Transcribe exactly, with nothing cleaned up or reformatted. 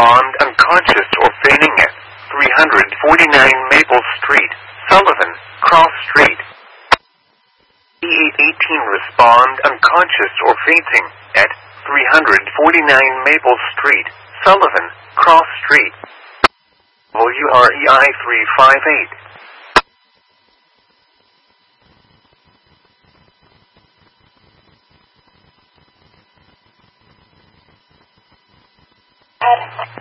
respond unconscious or fainting at three forty-nine Maple Street, Sullivan, Cross Street. E eight eighteen respond unconscious or fainting at three forty-nine Maple Street, Sullivan, Cross Street. W R E I three five eight. Thank you.